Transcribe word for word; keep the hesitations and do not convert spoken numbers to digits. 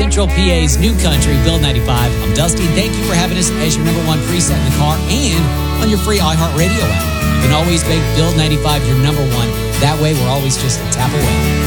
Central P A's new country, Build ninety-five. I'm Dusty. Thank you for having us as your number one preset in the car and on your free iHeartRadio app. You can always make Build ninety-five your number one. That way, we're always just a tap away.